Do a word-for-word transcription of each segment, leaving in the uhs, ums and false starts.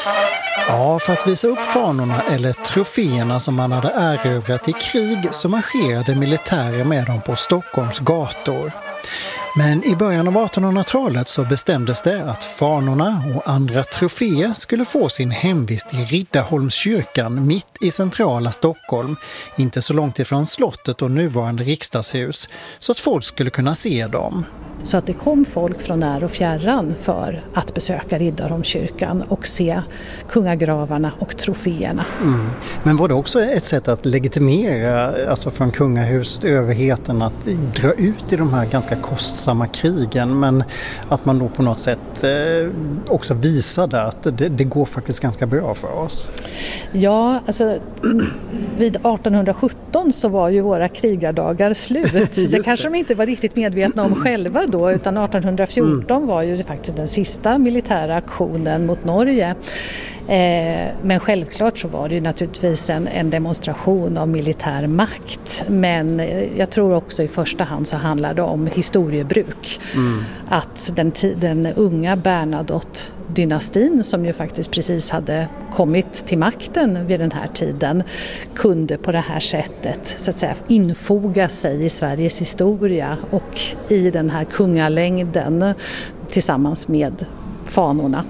Ja, för att visa upp fanorna eller troféerna som man hade erövrat i krig så marscherade militärer med dem på Stockholms gator. Men i början av artonhundratalet så bestämdes det att fanorna och andra troféer skulle få sin hemvist i Riddarholmskyrkan mitt i centrala Stockholm, inte så långt ifrån slottet och nuvarande riksdagshus, så att folk skulle kunna se dem. Så att det kom folk från när och fjärran för att besöka Riddarholmskyrkan och se kungagravarna och troféerna. Mm. Men var det också ett sätt att legitimera, alltså från kungahuset, överheten att dra ut i de här ganska kostsamma krigen, men att man då på något sätt eh, också visade att det, det går faktiskt ganska bra för oss? Ja, alltså vid artonhundrasjutton så var ju våra krigardagar slut. det, det kanske de inte var riktigt medvetna om själva då, utan artonhundrafjorton mm. var ju faktiskt den sista militära aktionen mot Norge. Eh, men självklart så var det ju naturligtvis en, en demonstration av militär makt. Men eh, jag tror också i första hand så handlar det om historiebruk. Mm. Att den, den unga Bernadotte-dynastin, som ju faktiskt precis hade kommit till makten vid den här tiden, kunde på det här sättet så att säga infoga sig i Sveriges historia och i den här kungalängden tillsammans med fanorna.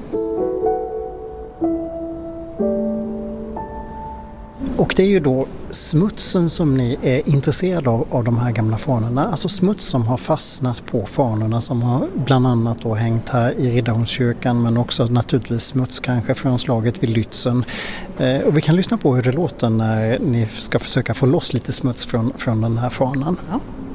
Och det är ju då smutsen som ni är intresserade av, av de här gamla fanorna. Alltså smuts som har fastnat på fanorna som har bland annat då hängt här i Riddarholmskyrkan, men också naturligtvis smuts kanske från slaget vid Lützen. Eh, och vi kan lyssna på hur det låter när ni ska försöka få loss lite smuts från, från den här fanan. Ja.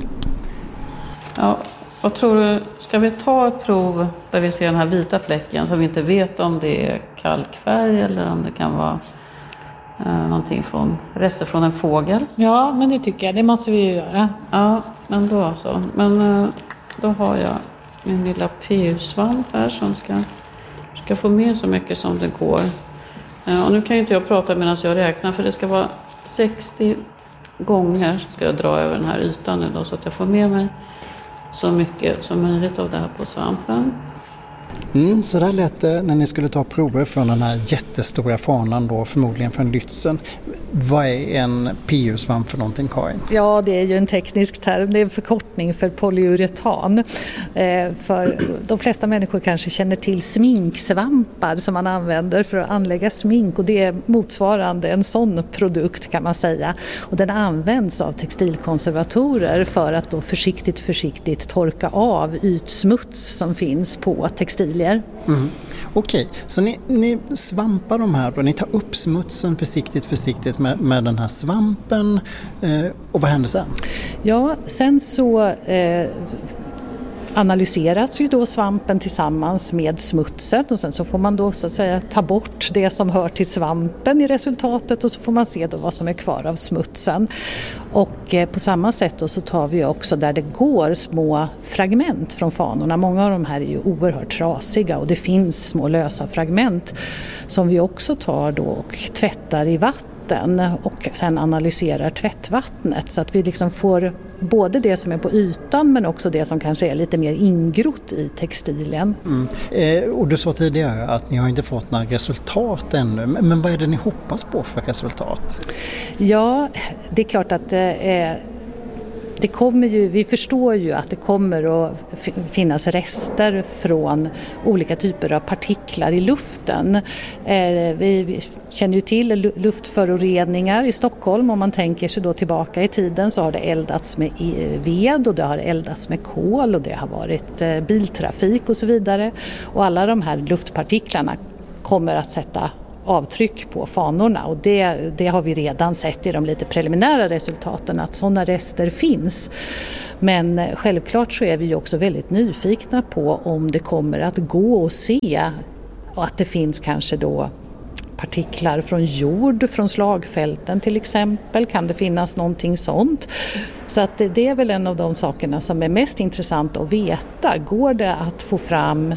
Ja, vad tror du? Ska vi ta ett prov där vi ser den här vita fläcken som vi inte vet om det är kalkfärg eller om det kan vara Eh, någonting från rester från en fågel. Ja, men det tycker jag. Det måste vi ju göra. Ja, men då så. Men eh, då har jag min lilla P U-svamp här som ska, ska få med så mycket som det går. Eh, och nu kan ju inte jag prata medan jag räknar, för det ska vara sextio gånger ska jag dra över den här ytan nu då, så att jag får med mig så mycket som möjligt av det här på svampen. Mm, så där lät det när ni skulle ta prover från den här jättestora fanan då, förmodligen från Lützen. Vad är en P U-svamp för någonting, Karin? Ja, det är ju en teknisk term. Det är en förkortning för polyuretan. Eh, för de flesta människor kanske känner till sminksvampar som man använder för att anlägga smink, och det är motsvarande en sån produkt kan man säga. Och den används av textilkonservatorer för att då försiktigt försiktigt torka av ytsmuts som finns på textilier. Mm. Okej, så ni, ni svampar de här då, ni tar upp smutsen försiktigt försiktigt med, med den här svampen, eh, och vad händer sen? Ja, sen så eh, analyseras ju då svampen tillsammans med smutsen, och sen så får man då så att säga ta bort det som hör till svampen i resultatet, och så får man se då vad som är kvar av smutsen. Och eh, på samma sätt då så tar vi också där det går små fragment från fanorna. Många av de här är ju oerhört trasiga och det finns små lösa fragment som vi också tar då och tvättar i vatten och sen analyserar tvättvattnet, så att vi liksom får både det som är på ytan men också det som kanske är lite mer ingrott i textilen. Mm. Eh, och du sa tidigare att ni har inte fått några resultat ännu, men, men vad är det ni hoppas på för resultat? Ja, det är klart att eh, det kommer ju, vi förstår ju att det kommer att finnas rester från olika typer av partiklar i luften. Eh, vi, vi känner ju till luftföroreningar i Stockholm. Om man tänker sig då tillbaka i tiden så har det eldats med ved och det har eldats med kol och det har varit eh, biltrafik och så vidare. Och alla de här luftpartiklarna kommer att sätta avtryck på fanorna, och det, det har vi redan sett i de lite preliminära resultaten att sådana rester finns. Men självklart så är vi ju också väldigt nyfikna på om det kommer att gå att se att det finns kanske då partiklar från jord, från slagfälten till exempel. Kan det finnas någonting sånt? Så att det, det är väl en av de sakerna som är mest intressant att veta. Går det att få fram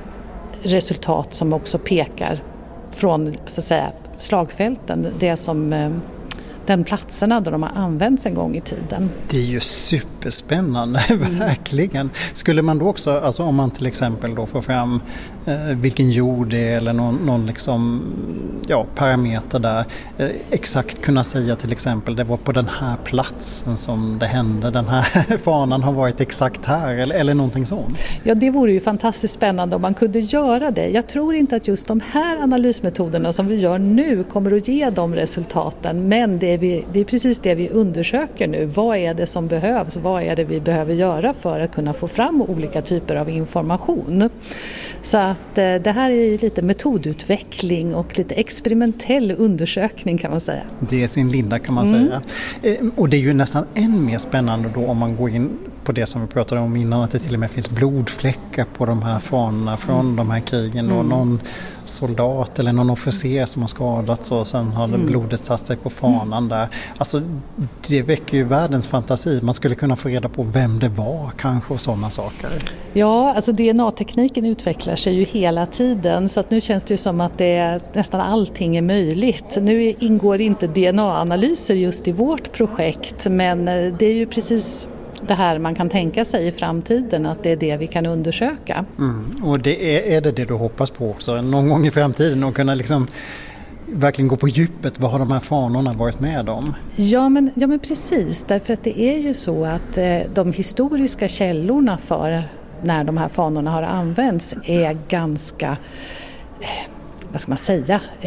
resultat som också pekar från så att säga slagfälten, det som, den platserna där de har använts en gång i tiden. Det är ju superspännande, mm. verkligen. Skulle man då också, alltså om man till exempel då får fram eh, vilken jord det är eller någon, någon liksom, ja, parameter där, eh, exakt kunna säga till exempel det var på den här platsen som det hände, den här fanan har varit exakt här eller, eller någonting sånt? Ja, det vore ju fantastiskt spännande om man kunde göra det. Jag tror inte att just de här analysmetoderna som vi gör nu kommer att ge de resultaten, men det är, vi, det är precis det vi undersöker nu. Vad är det som behövs? Vad är det vi behöver göra för att kunna få fram olika typer av information? Så att eh, det här är ju lite metodutveckling och lite experimentell undersökning kan man säga. Det är sin linda kan man mm. säga. Eh, och det är ju nästan än mer spännande då om man går in på det som vi pratade om innan, att det till och med finns blodfläckar på de här fanorna från mm. de här krigen. Mm. Och någon soldat eller någon officer som har skadats och sen har mm. blodet satt sig på fanan mm. där. Alltså det väcker ju världens fantasi. Man skulle kunna få reda på vem det var kanske och sådana saker. Ja, alltså D N A-tekniken utvecklar sig ju hela tiden så att nu känns det ju som att det är, nästan allting är möjligt. Nu ingår inte D N A-analyser just i vårt projekt, men det är ju precis det här man kan tänka sig i framtiden, att det är det vi kan undersöka. Mm. Och det är, är det det du hoppas på också någon gång i framtiden, att kunna liksom verkligen gå på djupet, vad har de här fanorna varit med om? Ja men, ja men precis, därför att det är ju så att eh, de historiska källorna för när de här fanorna har använts är ganska, eh, vad ska man säga, eh,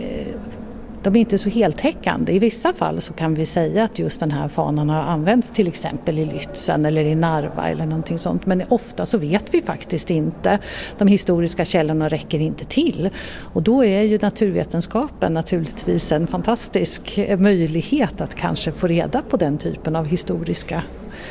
de är inte så heltäckande. I vissa fall så kan vi säga att just den här fanan har använts till exempel i Lützen eller i Narva eller någonting sånt. Men ofta så vet vi faktiskt inte. De historiska källorna räcker inte till. Och då är ju naturvetenskapen naturligtvis en fantastisk möjlighet att kanske få reda på den typen av historiska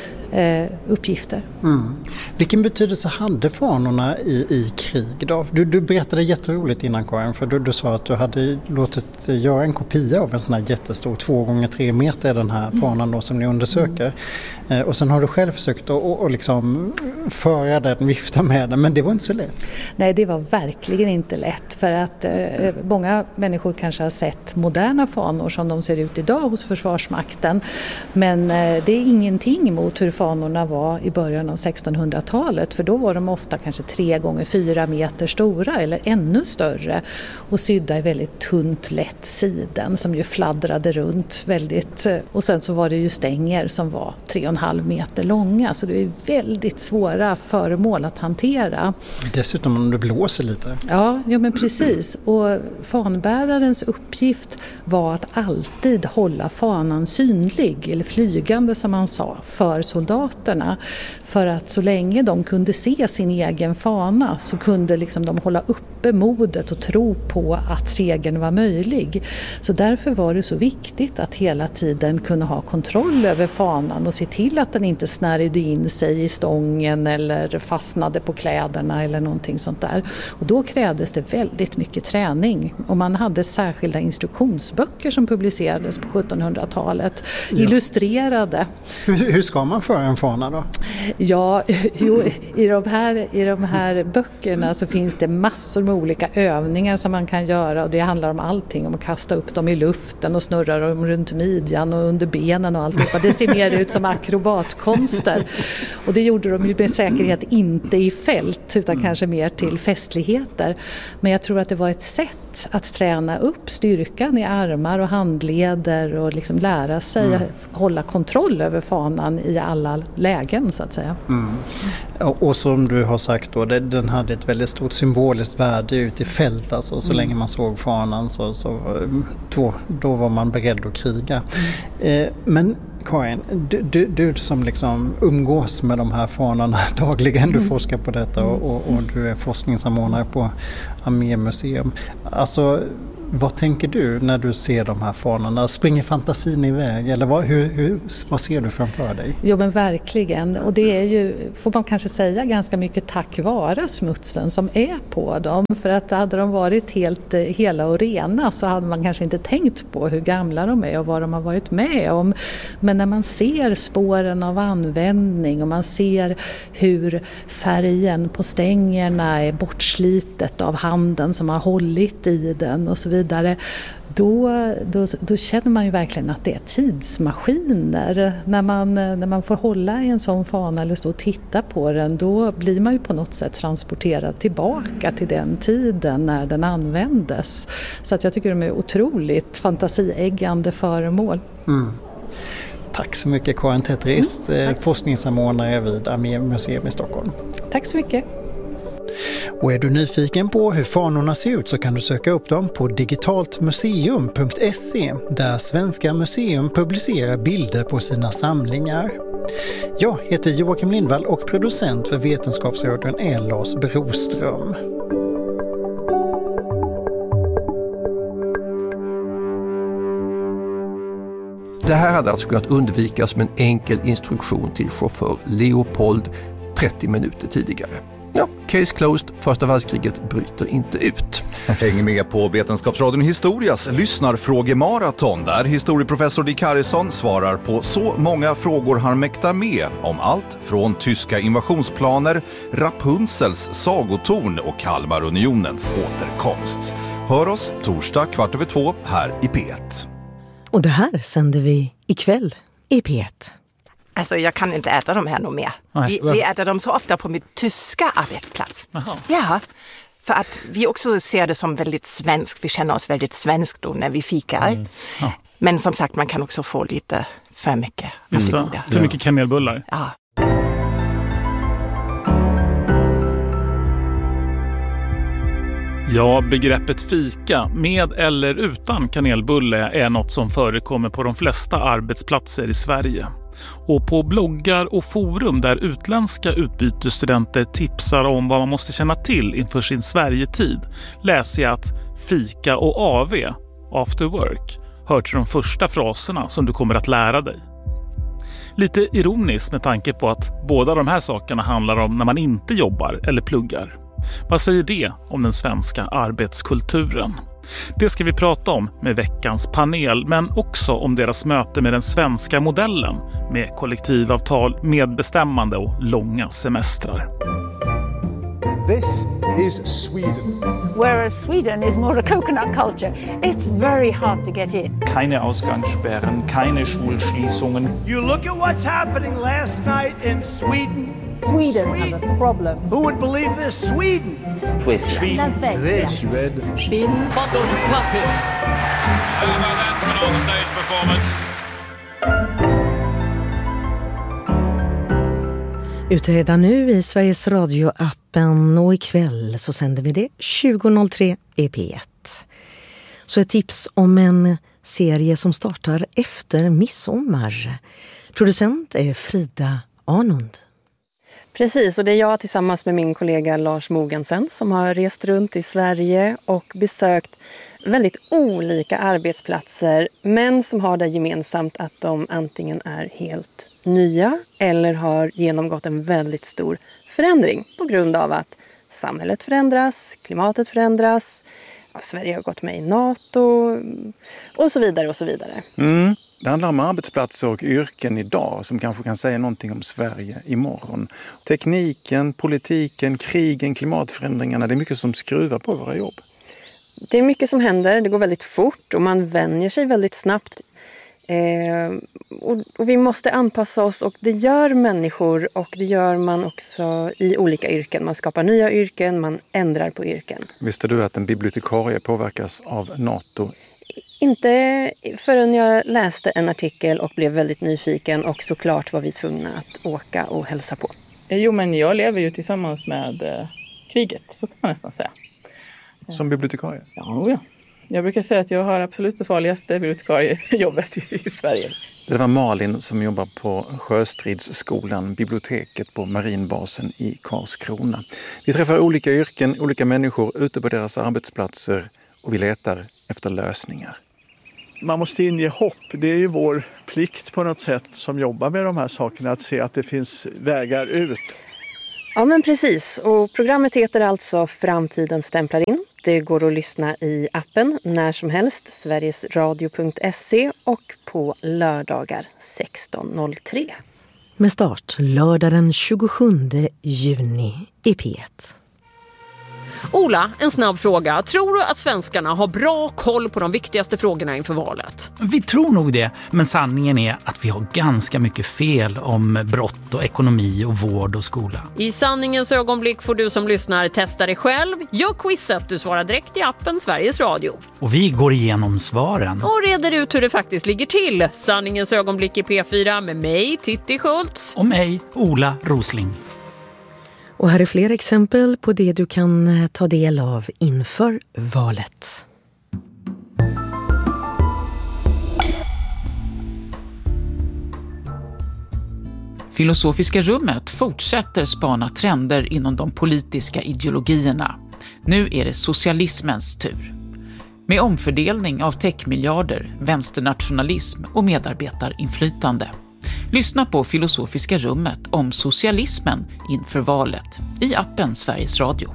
Eh, uppgifter. Mm. Vilken betydelse hade fanorna i, i krig då? Du, du berättade jätteroligt innan Karin, för du, du sa att du hade låtit göra en kopia av en sån här jättestor, två gånger tre meter den här fanan då som ni undersöker. Mm. Eh, och sen har du själv försökt att och, och liksom föra den, vifta med den, men det var inte så lätt. Nej, det var verkligen inte lätt, för att eh, många människor kanske har sett moderna fanor som de ser ut idag hos Försvarsmakten, men eh, det är ingenting mot hur fanorna var i början av sextonhundratalet, för då var de ofta kanske tre gånger fyra meter stora eller ännu större och sydda i väldigt tunt lätt siden som ju fladdrade runt väldigt, och sen så var det ju stänger som var tre och en halv meter långa, så det är väldigt svåra föremål att hantera. Dessutom om det blåser lite. Ja, ja men precis, och fanbärarens uppgift var att alltid hålla fanan synlig eller flygande som man sa för soldaterna, för att så länge de kunde se sin egen fana så kunde liksom de hålla uppe modet och tro på att segern var möjlig. Så därför var det så viktigt att hela tiden kunna ha kontroll över fanan och se till att den inte snärjde in sig i stången eller fastnade på kläderna eller någonting sånt där. Och då krävdes det väldigt mycket träning, och man hade särskilda instruktionsböcker som publicerades på sjuttonhundratalet, ja. Illustrerade. Hur, hur ska man föra en fana då? Ja, jo, i, de här, i de här böckerna så finns det massor med olika övningar som man kan göra, och det handlar om allting, om att kasta upp dem i luften och snurra dem runt midjan och under benen och alltihopa. Det ser mer ut som akrobatkonster, och det gjorde de ju med säkerhet inte i fält utan mm. kanske mer till festligheter. Men jag tror att det var ett sätt att träna upp styrkan i armar och handleder och liksom lära sig mm. att hålla kontroll över fanan i alla lägen så att säga. Mm. Och, och som du har sagt då, det, den hade ett väldigt stort symboliskt värde ute i fält, alltså så mm. länge man såg fanan så, så då, då var man beredd att kriga. Mm. Eh, men Karin, du, du, du som liksom umgås med de här fanorna dagligen, du mm. forskar på detta och, och, och du är forskningssamordnare på Armémuseum. Alltså, vad tänker du när du ser de här fanorna? Springer fantasin iväg? Eller vad, hur, hur, vad ser du framför dig? Jo men verkligen. Och det är ju, får man kanske säga, ganska mycket tack vare smutsen som är på dem. För att hade de varit helt hela och rena så hade man kanske inte tänkt på hur gamla de är och vad de har varit med om. Men när man ser spåren av användning och man ser hur färgen på stängerna är bortslitet av handen som har hållit i den och så vidare, vidare, då, då, då känner man ju verkligen att det är tidsmaskiner. När man, när man får hålla i en sån fana eller stå och titta på den, då blir man ju på något sätt transporterad tillbaka till den tiden när den användes. Så att jag tycker de är otroligt fantasieggande föremål. Mm. Tack så mycket Karin Tetterist, mm, forskningssamordnare vid Armémuseum i Stockholm. Tack så mycket. Och är du nyfiken på hur fanorna ser ut så kan du söka upp dem på digitaltmuseum punkt se där Svenska museum publicerar bilder på sina samlingar. Jag heter Joakim Lindvall och producent för Vetenskapsradion är Lars Broström. Det här hade alltså kunnat undvikas med en enkel instruktion till chaufför Leopold trettio minuter tidigare. Ja, case closed. Första världskriget bryter inte ut. Häng med på Vetenskapsradion Historias lyssnarfrågemaraton där historieprofessor Dick Harrison svarar på så många frågor han mäktar med om allt från tyska invasionsplaner, Rapunzels sagotorn och Kalmarunionens återkomst. Hör oss torsdag kvart över två här i P ett. Och det här sänder vi ikväll i P ett. Alltså jag kan inte äta dem här nog mer. Vi, vi äter dem så ofta på min tyska arbetsplats. Aha. Ja, för att vi också ser det som väldigt svenskt. Vi känner oss väldigt svenskt då när vi fikar. Mm. Ja. Men som sagt, man kan också få lite för mycket. Just det, för mycket kanelbullar. Ja. Ja, begreppet fika med eller utan kanelbulle är något som förekommer på de flesta arbetsplatser i Sverige. Och på bloggar och forum där utländska utbytesstudenter tipsar om vad man måste känna till inför sin Sverigetid läser jag att fika och A V, after work, hör till de första fraserna som du kommer att lära dig. Lite ironiskt med tanke på att båda de här sakerna handlar om när man inte jobbar eller pluggar. Vad säger det om den svenska arbetskulturen? Det ska vi prata om med veckans panel, men också om deras möte med den svenska modellen med kollektivavtal, medbestämmande och långa semestrar. This is Sweden. Whereas Sweden is more a coconut culture. It's very hard to get in. Keine Ausgangssperren, keine Schulschließungen. You look at what's happening last night in Sweden. Sweden, Sweden. has a problem. Who would believe this? Sweden. Sweden. Las Vegas. Sweden. Sweden. Bottom Plattis. How about that for an on-stage performance? Ute redan nu i Sveriges Radio-appen och ikväll så sänder vi det tjugo noll tre i P ett. Så ett tips om en serie som startar efter midsommar. Producent är Frida Arnund. Precis, och det är jag tillsammans med min kollega Lars Mogensen som har rest runt i Sverige och besökt väldigt olika arbetsplatser, men som har det gemensamt att de antingen är helt nya eller har genomgått en väldigt stor förändring på grund av att samhället förändras, klimatet förändras, ja, Sverige har gått med i NATO och så vidare och så vidare. Mm. Det handlar om arbetsplatser och yrken idag som kanske kan säga någonting om Sverige imorgon. Tekniken, politiken, krigen, klimatförändringarna, det är mycket som skruvar på våra jobb. Det är mycket som händer, det går väldigt fort och man vänjer sig väldigt snabbt. Eh, och, och vi måste anpassa oss och det gör människor och det gör man också i olika yrken. Man skapar nya yrken, man ändrar på yrken. Visste du att en bibliotekarie påverkas av NATO? Inte förrän jag läste en artikel och blev väldigt nyfiken och såklart var vi tvungna att åka och hälsa på. Jo, men jag lever ju tillsammans med eh, kriget, så kan man nästan säga. Som bibliotekarie? Ja, ja. Jag brukar säga att jag har absolut det farligaste bibliotekariejobbet i, i Sverige. Det var Malin som jobbar på Sjöstridsskolan, biblioteket på marinbasen i Karlskrona. Vi träffar olika yrken, olika människor ute på deras arbetsplatser och vi letar efter lösningar. Man måste inge hopp. Det är ju vår plikt på något sätt som jobbar med de här sakerna att se att det finns vägar ut. Ja, men precis. Och programmet heter alltså Framtiden stämplar in. Det går att lyssna i appen när som helst, sverigesradio punkt se och på lördagar sexton noll tre. Med start lördag den tjugosjunde juni i P ett. Ola, en snabb fråga. Tror du att svenskarna har bra koll på de viktigaste frågorna inför valet? Vi tror nog det, men sanningen är att vi har ganska mycket fel om brott och ekonomi och vård och skola. I sanningens ögonblick får du som lyssnar testa dig själv. Gör quizet, du svarar direkt i appen Sveriges Radio. Och vi går igenom svaren. Och reder ut hur det faktiskt ligger till. Sanningens ögonblick i P fyra med mig, Titti Schultz. Och mig, Ola Rosling. Och här är fler exempel på det du kan ta del av inför valet. Filosofiska rummet fortsätter spana trender inom de politiska ideologierna. Nu är det socialismens tur. Med omfördelning av techmiljarder, vänsternationalism och medarbetarinflytande. Lyssna på Filosofiska rummet om socialismen inför valet i appen Sveriges Radio.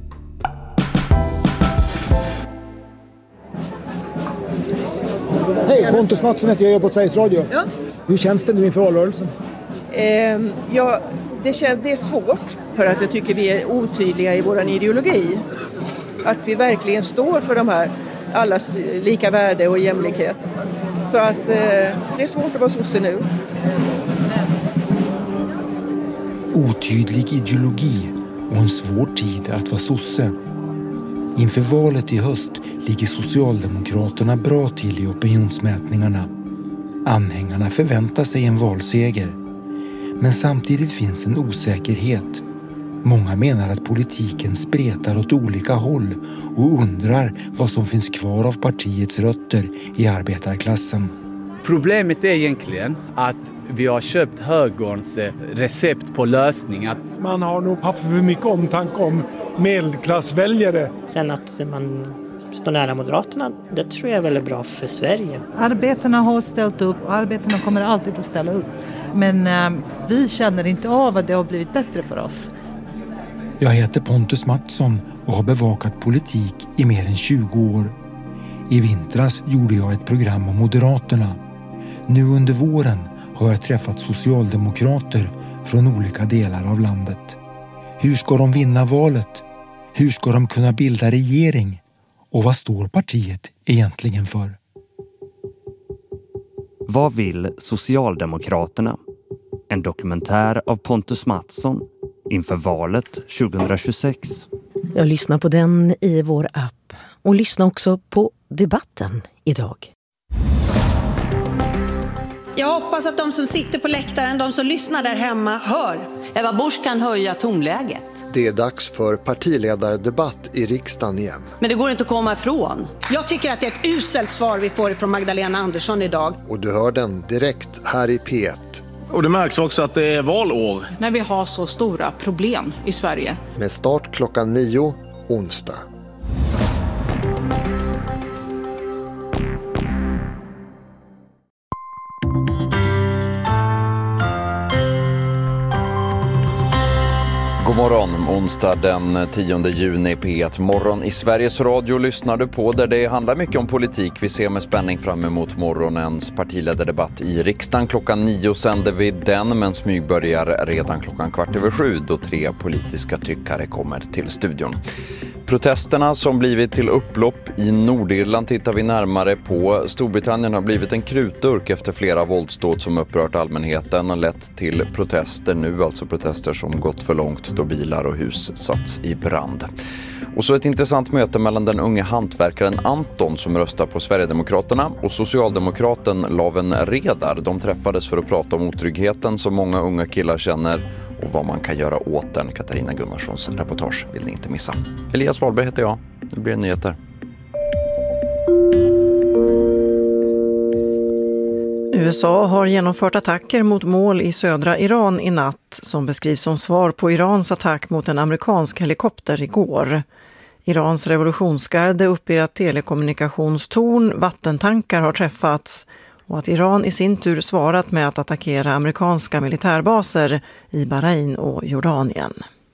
Hej, Pontus Mattsson heter jag, jobbar på Sveriges Radio. Ja. Hur känns det nu inför valrörelsen? Eh, ja, det, känns, det är svårt för att jag tycker vi är otydliga i vår ideologi. Att vi verkligen står för de här allas lika värde och jämlikhet. Så att eh, det är svårt att vara sosse nu. Otydlig ideologi och en svår tid att vara sosse. Inför valet i höst ligger Socialdemokraterna bra till i opinionsmätningarna. Anhängarna förväntar sig en valseger. Men samtidigt finns en osäkerhet. Många menar att politiken spretar åt olika håll och undrar vad som finns kvar av partiets rötter i arbetarklassen. Problemet är egentligen att vi har köpt högerns recept på lösningar. Man har nog haft för mycket omtanke om medelklassväljare. Sen att man står nära Moderaterna, det tror jag är väldigt bra för Sverige. Arbetarna har ställt upp och arbetarna kommer alltid att ställa upp. Men eh, vi känner inte av att det har blivit bättre för oss. Jag heter Pontus Mattsson och har bevakat politik i mer än tjugo år. I vintras gjorde jag ett program om Moderaterna. Nu under våren har jag träffat socialdemokrater från olika delar av landet. Hur ska de vinna valet? Hur ska de kunna bilda regering? Och vad står partiet egentligen för? Vad vill Socialdemokraterna? En dokumentär av Pontus Mattsson inför valet tjugohundratjugosex. Jag lyssnar på den i vår app och lyssnar också på debatten idag. Jag hoppas att de som sitter på läktaren, de som lyssnar där hemma, hör. Eva Busch kan höja tonläget. Det är dags för partiledardebatt i riksdagen igen. Men det går inte att komma ifrån. Jag tycker att det är ett uselt svar vi får från Magdalena Andersson idag. Och du hör den direkt här i P ett. Och det märks också att det är valår. När vi har så stora problem i Sverige. Med start klockan nio, onsdag. God morgon, onsdag den tionde juni P ett morgon i Sveriges Radio lyssnar du på där det handlar mycket om politik. Vi ser med spänning fram emot morgonens partiledardebatt i riksdagen. Klockan nio sänder vi den, men smyg börjar redan klockan kvart över sju då tre politiska tyckare kommer till studion. Protesterna som blivit till upplopp i Nordirland tittar vi närmare på. Storbritannien har blivit en krutdurk efter flera våldsdåd som upprört allmänheten och lett till protester nu, alltså protester som gått för långt då bilar och hus satts i brand. Och så ett intressant möte mellan den unge hantverkaren Anton som röstar på Sverigedemokraterna och socialdemokraten Laven Redar. De träffades för att prata om otryggheten som många unga killar känner och vad man kan göra åt den. Katarina Gunnarssons reportage vill ni inte missa. Elias Wahlberg heter jag. Nu blir det nyheter. U S A har genomfört attacker mot mål i södra Iran i natt som beskrivs som svar på Irans attack mot en amerikansk helikopter igår. Irans revolutionsgarde uppger att telekommunikationstorn, vattentankar har träffats och att Iran i sin tur svarat med att attackera amerikanska militärbaser i Bahrain och Jordanien.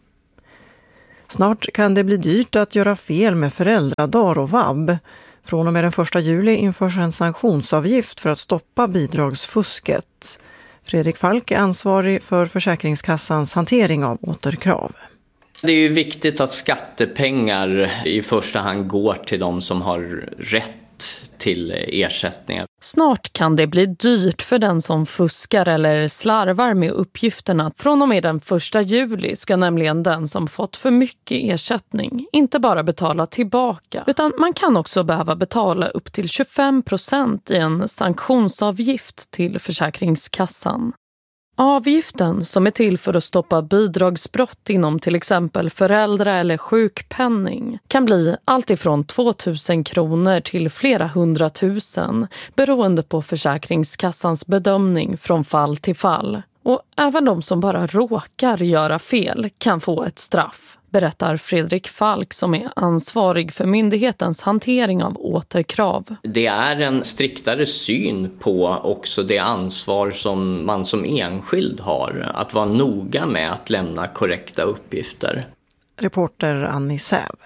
Snart kan det bli dyrt att göra fel med föräldradagar och vab. Från och med den första juli införs en sanktionsavgift för att stoppa bidragsfusket. Fredrik Falk är ansvarig för Försäkringskassans hantering av återkrav. Det är ju viktigt att skattepengar i första hand går till de som har rätt till ersättningar. Snart kan det bli dyrt för den som fuskar eller slarvar med uppgifterna. Från och med den första juli ska nämligen den som fått för mycket ersättning inte bara betala tillbaka, utan man kan också behöva betala upp till tjugofem procent i en sanktionsavgift till Försäkringskassan. Avgiften, som är till för att stoppa bidragsbrott inom till exempel föräldra- eller sjukpenning, kan bli allt ifrån tvåtusen kronor till flera hundratusen beroende på Försäkringskassans bedömning från fall till fall. Och även de som bara råkar göra fel kan få ett straff, berättar Fredrik Falk som är ansvarig för myndighetens hantering av återkrav. Det är en striktare syn på också det ansvar som man som enskild har, att vara noga med att lämna korrekta uppgifter. Reporter Annie Säv.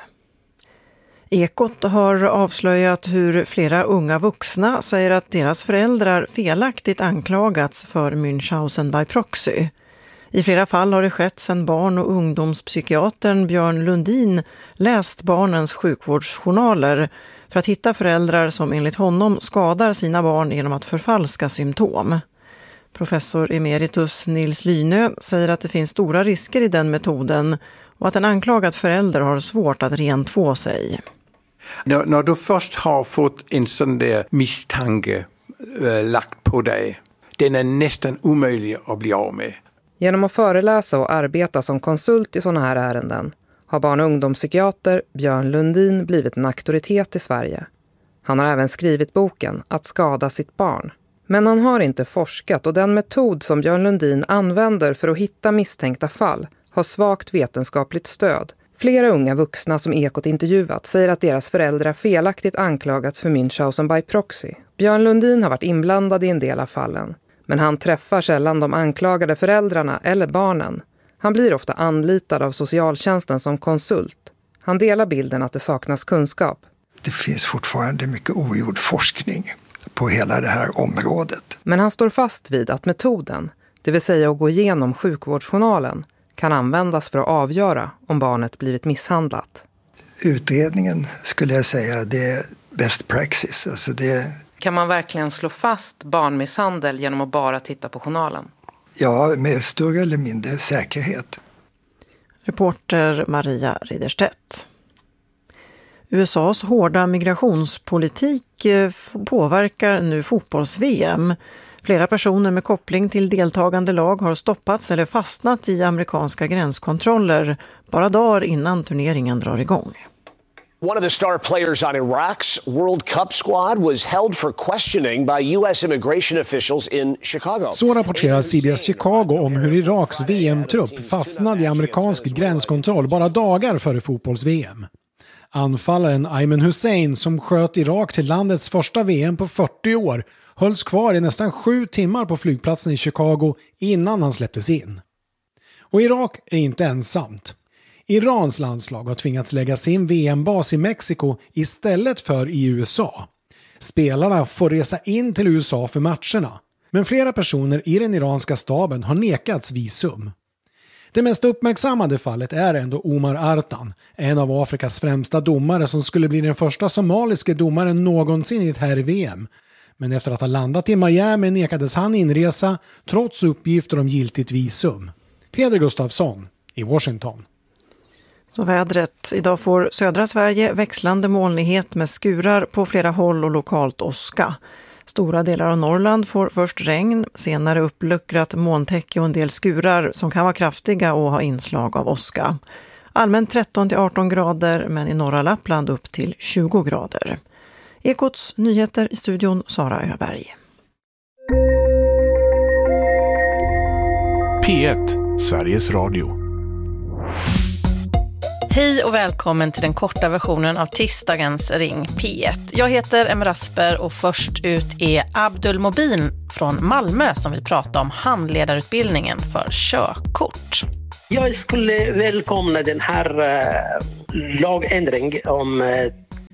Ekot har avslöjat hur flera unga vuxna säger att deras föräldrar felaktigt anklagats för Münchhausen by proxy. I flera fall har det skett sedan barn- och ungdomspsykiatern Björn Lundin läst barnens sjukvårdsjournaler för att hitta föräldrar som enligt honom skadar sina barn genom att förfalska symptom. Professor emeritus Nils Lynö säger att det finns stora risker i den metoden och att en anklagad förälder har svårt att rentvå sig. När, när du först har fått en sån där misstanke äh, lagt på dig, den är nästan omöjlig att bli av med. Genom att föreläsa och arbeta som konsult i sådana här ärenden har barn- och ungdomspsykiater Björn Lundin blivit en auktoritet i Sverige. Han har även skrivit boken Att skada sitt barn. Men han har inte forskat och den metod som Björn Lundin använder för att hitta misstänkta fall har svagt vetenskapligt stöd. Flera unga vuxna som Ekot intervjuat säger att deras föräldrar felaktigt anklagats för Münchhausen by proxy. Björn Lundin har varit inblandad i en del av fallen. Men han träffar sällan de anklagade föräldrarna eller barnen. Han blir ofta anlitad av socialtjänsten som konsult. Han delar bilden att det saknas kunskap. Det finns fortfarande mycket ogjord forskning på hela det här området. Men han står fast vid att metoden, det vill säga att gå igenom sjukvårdsjournalen, kan användas för att avgöra om barnet blivit misshandlat. Utredningen skulle jag säga det är best praxis. Alltså det... Kan man verkligen slå fast barnmisshandel genom att bara titta på journalen? Ja, med större eller mindre säkerhet. Reporter Maria Riderstedt. U S A:s hårda migrationspolitik påverkar nu fotbolls-V M. Flera personer med koppling till deltagande lag har stoppats eller fastnat i amerikanska gränskontroller bara dagar innan turneringen drar igång. One of the star players on Iraq's World Cup squad was held for questioning by U S immigration officials in Chicago. Så rapporterar C B S Chicago om hur Iraks V M-trupp fastnade i amerikansk gränskontroll bara dagar före fotbolls-V M. Anfallaren Ayman Hussein, som sköt Irak till landets första V M på fyrtio år, hölls kvar i nästan sju timmar på flygplatsen i Chicago innan han släpptes in. Och Irak är inte ensamt. Irans landslag har tvingats lägga sin V M-bas i Mexiko istället för i U S A. Spelarna får resa in till U S A för matcherna, men flera personer i den iranska staben har nekats visum. Det mest uppmärksammade fallet är ändå Omar Artan, en av Afrikas främsta domare som skulle bli den första somaliske domaren någonsin i ett herr-V M. Men efter att ha landat i Miami nekades han inresa trots uppgifter om giltigt visum. Peder Gustafsson i Washington. Så vädret. Idag får södra Sverige växlande molnighet med skurar på flera håll och lokalt åska. Stora delar av Norrland får först regn, senare uppluckrat molntäcke och en del skurar som kan vara kraftiga och ha inslag av åska. Allmänt tretton till arton grader, men i norra Lappland upp till tjugo grader. Ekots nyheter i studion, Sara Öberg. P ett, Sveriges Radio. Hej och välkommen till den korta versionen av tisdagens Ring P ett. Jag heter Emma Rasper och först ut är Abdul Mobin från Malmö som vill prata om handledarutbildningen för körkort. Jag skulle välkomna den här uh, lagändring om uh,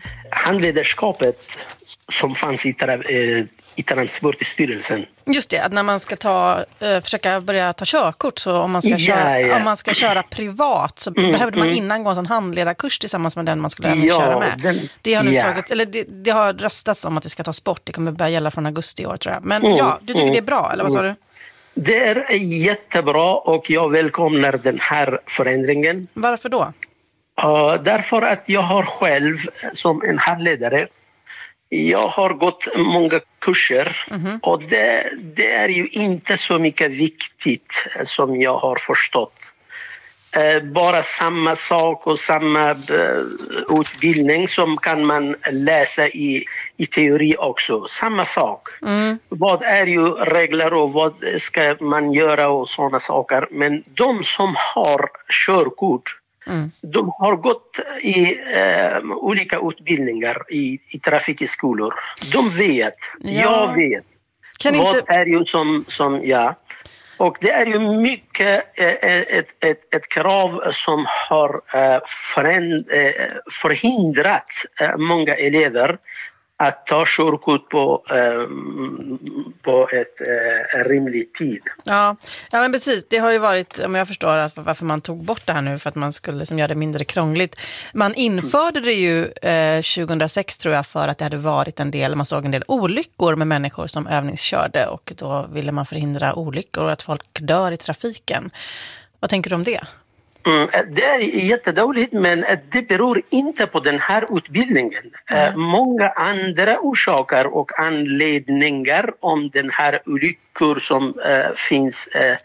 handledarskapet som fanns i, tra- eh, i Transportstyrelsen. Just det, att när man ska ta, eh, försöka börja ta körkort, så om man ska, Ja, köra, ja. om man ska köra privat så Mm, behövde man mm. innan gå en sån handledarkurs tillsammans med den man skulle även Ja, köra med. den- det, har nu ja. tagit, eller det, det har röstats om att det ska tas bort. Det kommer börja gälla från augusti i år, tror jag. Men Mm, ja, du tycker mm, det är bra, eller vad sa mm. du? Det är jättebra och jag välkomnar den här förändringen. Varför då? Uh, därför att jag har själv som en handledare, jag har gått många kurser Mhm. och det, det är ju inte så mycket viktigt som jag har förstått. Eh, bara samma sak och samma eh, utbildning som kan man läsa i, i teori också. Samma sak. Mm. Vad är ju regler och vad ska man göra och sådana saker. Men de som har körkort, Mm. de har gått i eh, olika utbildningar i, i trafikskolor. De vet, Ja. jag vet. Kan vad inte- är ju som, som ja. Och det är ju mycket eh, ett, ett, ett krav som har eh, föränd, eh, förhindrat eh, många elever att ta körkort på, eh, på ett eh, rimlig tid. Ja, ja, men precis. Det har ju varit, om jag förstår att varför man tog bort det här nu, för att man skulle liksom göra det mindre krångligt. Man införde det ju eh, tjugohundrasex, tror jag, för att det hade varit en del, man såg en del olyckor med människor som övningskörde, och då ville man förhindra olyckor och att folk dör i trafiken. Vad tänker du om det? Mm, det är jättedåligt, men det beror inte på den här utbildningen. Eh, många andra orsaker och anledningar om den här olyckor som eh, finns eh,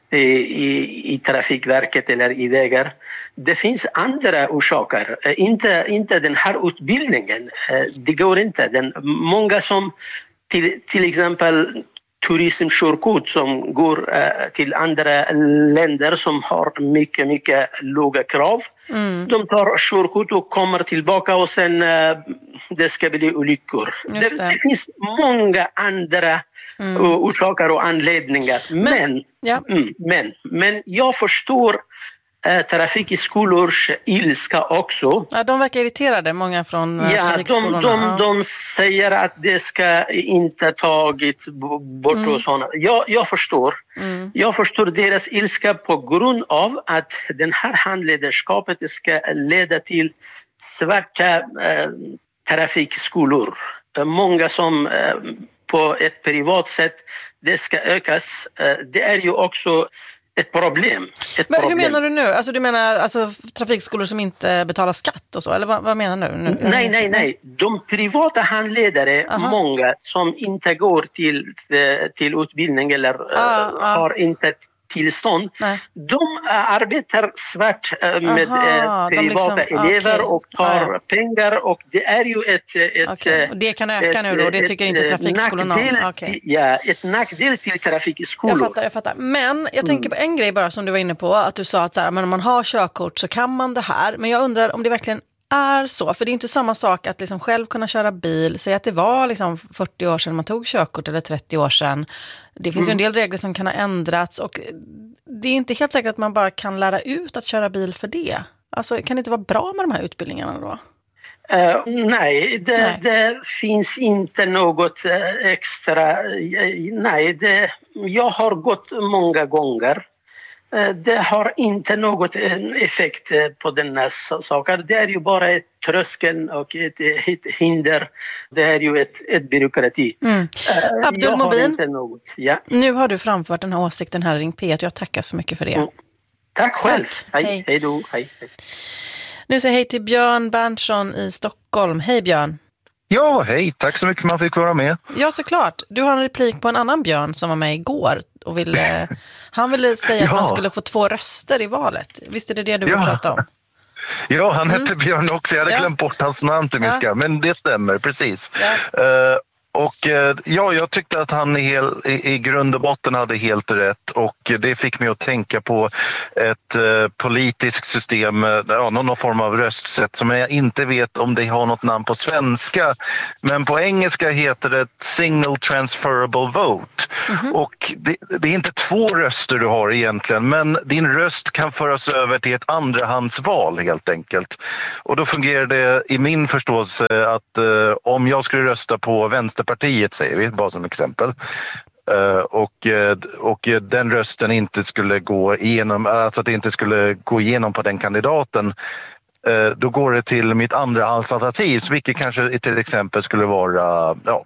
i, i Trafikverket eller i vägar. Det finns andra orsaker, eh, inte, inte den här utbildningen. Eh, det går inte. Den, många som till, till exempel turismkörkort som går eh, till andra länder som har mycket, mycket låga krav. Mm. De tar körkort och kommer tillbaka och sen eh, det ska bli olyckor. Just Det, det. det finns många andra Mm. uh, orsaker och anledningar. Men, ja. mm, men, men jag förstår eh, trafikskolors ilska också. Ja, de verkar irriterade, många från eh, Ja, de, trafikskolorna. de, Ja. de säger att det ska inte tagit b- bort Mm. och sådana. Jag, jag förstår. Mm. Jag förstår deras ilska på grund av att den här handledarskapet ska leda till svarta eh, trafikskolor. Eh, Många som eh, på ett privat sätt, det ska ökas. Eh, det är ju också ett problem. Ett Men hur problem. menar du nu? Alltså du menar alltså trafikskolor som inte betalar skatt och så? Eller vad, vad menar du nu? Nej, nej, nej. De privata handledare, Aha. många som inte går till, eh, till utbildning eller eh, Ah, ah. har inte tillstånd. Nej. De äh, arbetar svart äh, med Aha, äh, de privata liksom- elever okej. och tar Ja, pengar och det är ju ett... ett Okej, och det kan öka ett, nu då, det tycker inte ett, trafikskolorna om. nackdel, Okej. till- Ja, ett nackdel till trafikskolor. Jag fattar, jag fattar. Men jag tänker på en grej bara som du var inne på, att du sa att så här, men om man har körkort så kan man det här. Men jag undrar om det verkligen är så, för det är inte samma sak att liksom själv kunna köra bil. Säg att det var liksom fyrtio år sedan man tog körkort eller trettio år sedan. Det finns ju en Mm. del regler som kan ha ändrats och det är inte helt säkert att man bara kan lära ut att köra bil för det. Alltså kan det inte vara bra med de här utbildningarna då? Eh, nej, det, Nej. det finns inte något eh, extra. Eh, nej, det, jag har gått många gånger. Eh, det har inte något eh, effekt eh, på den här so- saken. Det är ju bara ett tröskel och ett, ett hinder. Det är ju ett, ett byråkrati. Mm. Eh, Abdul jag har Mobin, inte något. Ja. nu har du framfört den här åsikten här i Ring P ett och jag tackar så mycket för det. Mm. Tack själv. Hej, Hej. hej då. Hej. hej. Nu säger jag hej till Björn Berntsson i Stockholm. Hej Björn. Ja, hej. Tack så mycket för att man fick vara med. Ja, såklart. Du har en replik på en annan Björn som var med igår. Och ville, han ville säga att Ja. man skulle få två röster i valet. Visst är det det du vill Ja. prata om? Ja, han hette Björn också. Jag hade Ja. glömt bort hans namn till min Ja. skam, men det stämmer, precis. Ja. Eh, Och ja, jag tyckte att han i, hel, i, i grund och botten hade helt rätt, och det fick mig att tänka på ett eh, politiskt system, ja, någon form av röstsätt som jag inte vet om det har något namn på svenska, men på engelska heter det single transferable vote. Mm-hmm. Och det, det är inte två röster du har egentligen, men din röst kan föras över till ett andrahandsval helt enkelt. Och då fungerar det i min förståelse att eh, om jag skulle rösta på Vänsterpartiet, säger vi, bara som exempel, uh, och, uh, och den rösten inte skulle gå igenom, alltså att det inte skulle gå igenom på den kandidaten, uh, då går det till mitt andra alternativ, vilket kanske till exempel skulle vara ja,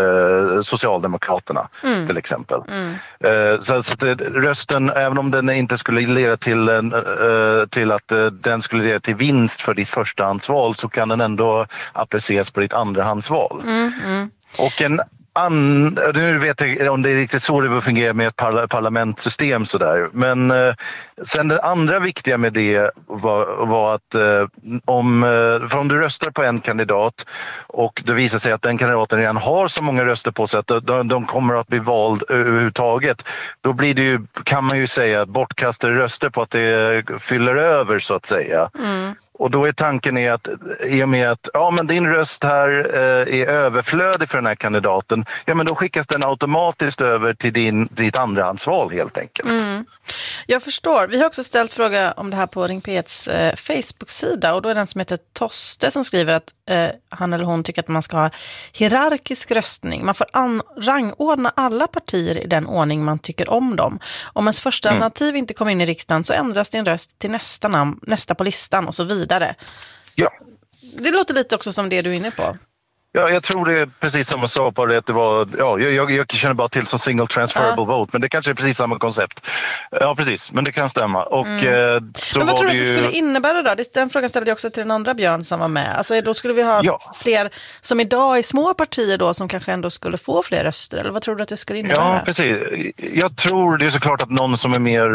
uh, Socialdemokraterna mm. till exempel. Mm. Uh, så, så att rösten, även om den inte skulle leda till, uh, till att uh, den skulle leda till vinst för ditt förstahandsval, så kan den ändå appliceras på ditt andrahandsval. Mm. Mm. Och en an, nu vet jag om det är riktigt så det fungerar med ett parla, parlamentssystem sådär. Men eh, sen det andra viktiga med det var, var att eh, om, för om du röstar på en kandidat och det visar sig att den kandidaten redan har så många röster på sig att de, de kommer att bli vald överhuvudtaget, då blir det ju, kan man ju säga, bortkastade röster på att det fyller över så att säga. Mm. Och då är tanken är att i och med att ja, men din röst här eh, är överflödig för den här kandidaten, ja men då skickas den automatiskt över till din, ditt andrahandsval helt enkelt. Mm. Jag förstår. Vi har också ställt fråga om det här på Ring P et:s eh, Facebook-sida, och då är den som heter Toste som skriver att eh, han eller hon tycker att man ska ha hierarkisk röstning. Man får an- rangordna alla partier i den ordning man tycker om dem. Om ens första mm. alternativ inte kommer in i riksdagen så ändras din röst till nästa namn, nästa på listan och så vidare. Ja. Det låter lite också som det du är inne på. Ja, jag tror det är precis samma sak, bara att det var, ja, jag, jag känner bara till som single transferable ja. vote, men det kanske är precis samma koncept. Ja, precis, men det kan stämma. Och, mm. eh, så men vad var tror du det att det ju... skulle innebära då? Den frågan ställde jag också till den andra Björn som var med. Alltså då skulle vi ha ja. fler som idag är små partier då som kanske ändå skulle få fler röster, eller vad tror du att det skulle innebära? Ja, precis. Jag tror det är såklart att någon som är mer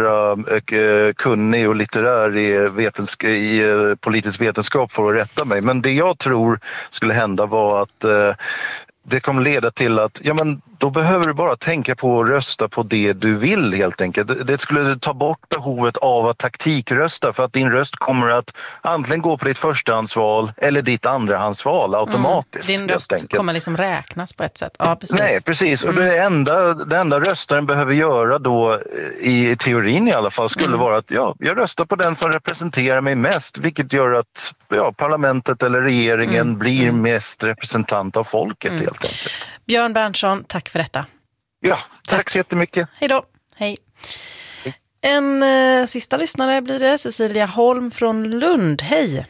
uh, kunnig och litterär i, vetensk- i uh, politisk vetenskap får rätta mig, men det jag tror skulle hända var att uh, det kommer leda till att ja, men då behöver du bara tänka på att rösta på det du vill helt enkelt. Det skulle ta bort behovet av att taktikrösta, för att din röst kommer att antingen gå på ditt förstahandsval eller ditt andrahandsval automatiskt. Mm. Din röst kommer liksom räknas på ett sätt. Ja, precis. Nej, precis. Mm. Och det enda, det enda röstaren behöver göra då, i teorin i alla fall, skulle mm. vara att ja, jag röstar på den som representerar mig mest, vilket gör att ja, parlamentet eller regeringen mm. blir mm. mest representant av folket mm. helt enkelt. Björn Berntsson, tack för detta. Ja, tack, tack så jättemycket. Hej då. Hej. Hej. En eh, sista lyssnare blir det, Cecilia Holm från Lund. Hej.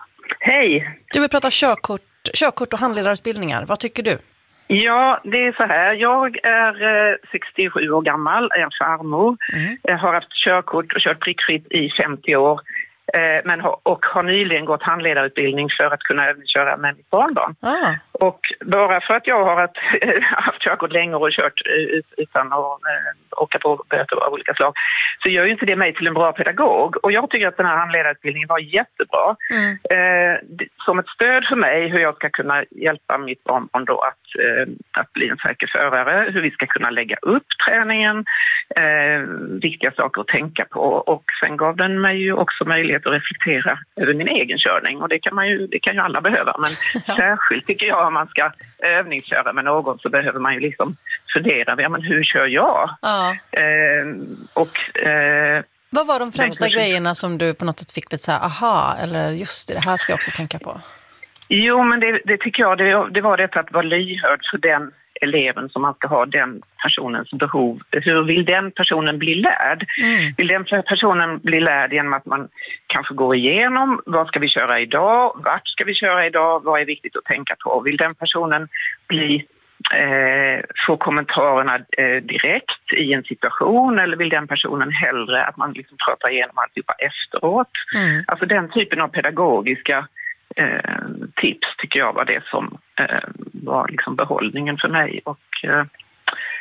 Hej. Du vill prata körkort, körkort och handledarutbildningar. Vad tycker du? Ja, det är så här. Jag är eh, sextiosju år gammal, är farmor. Mm. Jag har haft körkort och kört prickfritt i femtio år. Men har, och har nyligen gått handledarutbildning för att kunna köra med mitt barnbarn. Ah. Och bara för att jag har haft, haft körkort länge och kört ut, utan att äh, åka på böter av olika slag, så gör ju inte det mig till en bra pedagog. Och jag tycker att den här handledarutbildningen var jättebra. Mm. Eh, som ett stöd för mig hur jag ska kunna hjälpa mitt barnbarn då att, eh, att bli en säker förare, hur vi ska kunna lägga upp träningen, eh, viktiga saker att tänka på. Och sen gav den mig ju också möjlighet att reflektera över min egen körning, och det kan man ju, det kan ju alla behöva, men ja. särskilt tycker jag om man ska övningsköra med någon så behöver man ju liksom fundera, ja, men hur kör jag? Ja. Eh, och eh, vad var de främsta grejerna som du på något sätt fick lite så här, aha, eller just det, det här ska jag också tänka på? Jo, men det, det tycker jag, det, det var det att vara lyhörd för den eleven som man ska ha, den personens behov. Hur vill den personen bli lärd? Mm. Vill den personen bli lärd genom att man kanske går igenom vad ska vi köra idag? Vart ska vi köra idag? Vad är viktigt att tänka på? Vill den personen bli eh, få kommentarerna eh, direkt i en situation, eller vill den personen hellre att man liksom pratar igenom alltihopa efteråt? Mm. Alltså den typen av pedagogiska Eh, tips tycker jag var det som eh, var liksom behållningen för mig, och eh,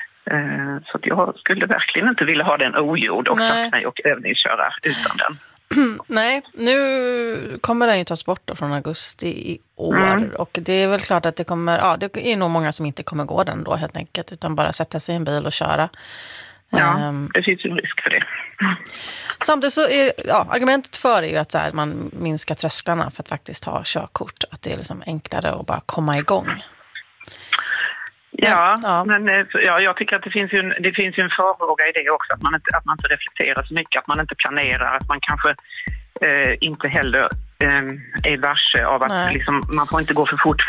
eh, så att jag skulle verkligen inte vilja ha den ogjord och satt mig och övningsköra utan den. Nej, nu kommer den ju tas bort då från augusti i år. Mm. Och det är väl klart att det kommer, ja, det är nog många som inte kommer gå den då helt enkelt, utan bara sätta sig i en bil och köra. Ja, um, det finns ju en risk för det. Samtidigt så är, ja, argumentet för är ju att så här, man minskar trösklarna för att faktiskt ha körkort. Att det är liksom enklare att bara komma igång. Ja, ja, men ja, jag tycker att det finns ju en, det finns ju en farhåga i det också. Att man inte, att man inte reflekterar så mycket, att man inte planerar, att man kanske eh, inte heller eh, är varse av att liksom, man får inte gå för fort